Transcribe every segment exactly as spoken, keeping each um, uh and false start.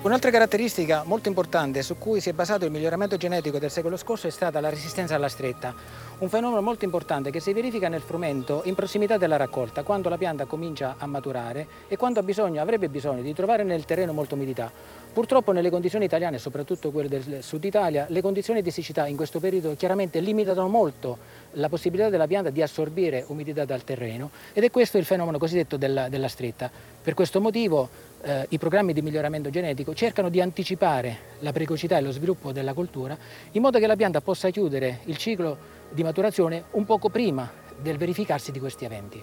Un'altra caratteristica molto importante su cui si è basato il miglioramento genetico del secolo scorso è stata la resistenza alla stretta, un fenomeno molto importante che si verifica nel frumento in prossimità della raccolta, quando la pianta comincia a maturare e quando ha bisogno, avrebbe bisogno di trovare nel terreno molta umidità. Purtroppo nelle condizioni italiane, soprattutto quelle del sud Italia, le condizioni di siccità in questo periodo chiaramente limitano molto la possibilità della pianta di assorbire umidità dal terreno ed è questo il fenomeno cosiddetto della, della stretta. Per questo motivo eh, i programmi di miglioramento genetico cercano di anticipare la precocità e lo sviluppo della coltura in modo che la pianta possa chiudere il ciclo di maturazione un poco prima del verificarsi di questi eventi.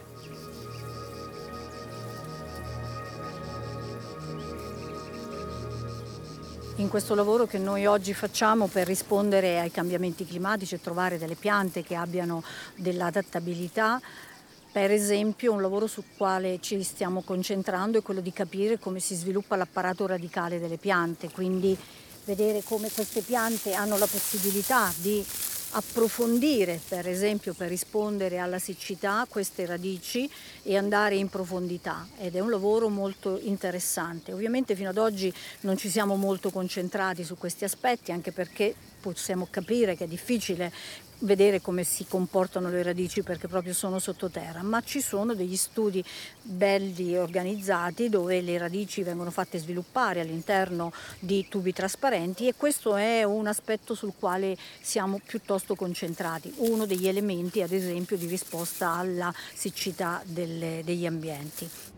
In questo lavoro che noi oggi facciamo per rispondere ai cambiamenti climatici e trovare delle piante che abbiano dell'adattabilità, per esempio un lavoro sul quale ci stiamo concentrando è quello di capire come si sviluppa l'apparato radicale delle piante, quindi vedere come queste piante hanno la possibilità di approfondire, per esempio per rispondere alla siccità, queste radici e andare in profondità, ed è un lavoro molto interessante. Ovviamente fino ad oggi non ci siamo molto concentrati su questi aspetti, anche perché possiamo capire che è difficile vedere come si comportano le radici perché proprio sono sottoterra, ma ci sono degli studi belli organizzati dove le radici vengono fatte sviluppare all'interno di tubi trasparenti, e questo è un aspetto sul quale siamo piuttosto concentrati, uno degli elementi ad esempio di risposta alla siccità delle, degli ambienti.